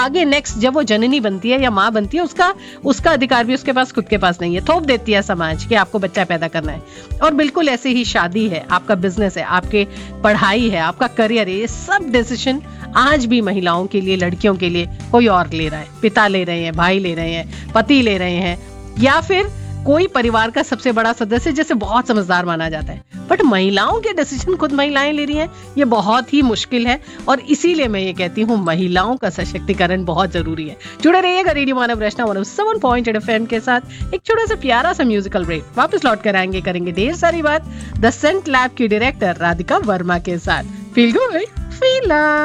आगे नेक्स्ट जब वो जननी बनती है या माँ बनती है, उसका अधिकार भी उसके पास खुद के पास नहीं है, थोप देती है समाज कि आपको बच्चा पैदा करना है। और बिल्कुल ऐसे ही शादी है, आपका बिजनेस है, आपके पढ़ाई है, आपका करियर है, ये सब डिसीजन आज भी महिलाओं के लिए, लड़कियों के लिए कोई और ले रहा है। पिता ले रहे हैं, भाई ले रहे हैं, पति ले रहे हैं, या फिर कोई परिवार का सबसे बड़ा सदस्य जिसे बहुत समझदार माना जाता है। बट महिलाओं के डिसीजन खुद महिलाएं ले रही हैं, ये बहुत ही मुश्किल है। और इसीलिए मैं ये कहती हूँ महिलाओं का सशक्तिकरण बहुत जरूरी है। जुड़े रहिएगा रेडियो मानव रचना 107.8 FM के साथ। एक छोटा सा प्यारा सा म्यूजिकल ब्रेक, वापस लौट कर आएंगे, करेंगे ढेर सारी बात द सेंट लैब की डायरेक्टर राधिका वर्मा के साथ। Feel good, feel